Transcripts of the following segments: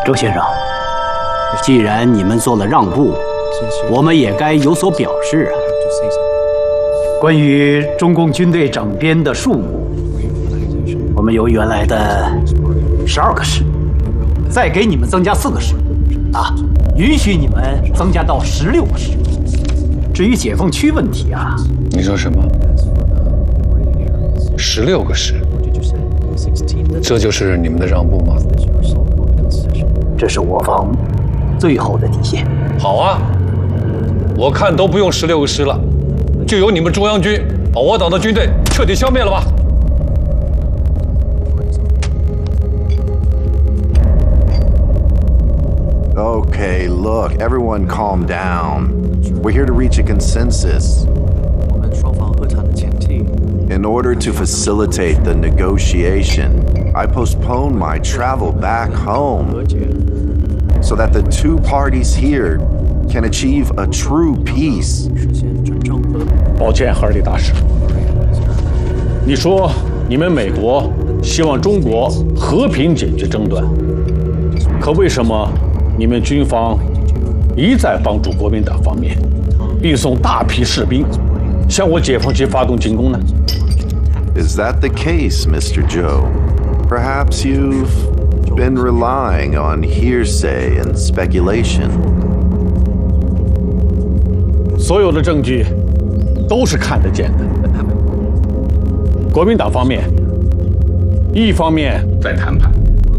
周先生，既然你们做了让步，我们也该有所表示啊。关于中共军队整编的数目，我们由原来的12个师，再给你们增加4个师，允许你们增加到16个师。至于解放区问题啊， 你说什么？16个师，这就是你们的让步吗？ 这是我方最后的底线。 好啊，我看都不用16个师了，就由你们中央军把我党的军队彻底消灭了吧。 Okay, look, everyone calm down. We're here to reach a consensus. In order to facilitate the negotiation, I postponed my travel back home so that the two parties here can achieve a true peace. 抱歉，哈尔利大使，你说你们美国希望中国和平解决争端，可为什么你们军方一再帮助国民党方面运送大批士兵向我解放区发动进攻呢？ Is that the case, Mr. Joe? Perhaps you've been relying on hearsay and speculation. 所有的证据都是看得见的。国民党方面一方面在谈判，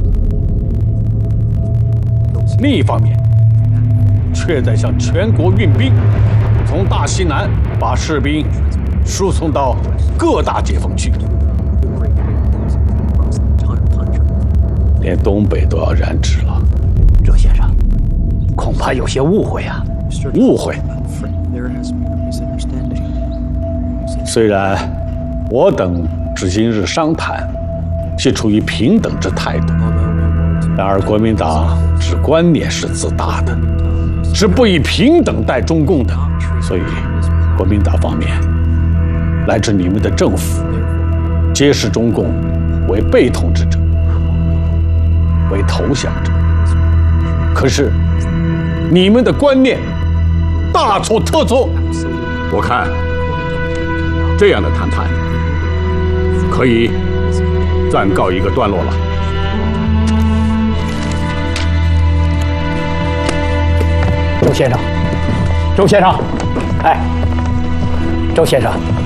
另一方面却在向全国运兵，从大西南把士兵输送到各大解放区，连东北都要染指了。 周先生，恐怕有些误会啊。 误会。虽然我等至今日商谈系处于平等之态度，然而国民党之观念是自大的，是不以平等待中共的，所以国民党方面乃至你们的政府，皆视中共为被统治者，为投降者。可是你们的观念大错特错。我看这样的谈判可以暂告一个段落了。 周先生，周先生，哎，周先生。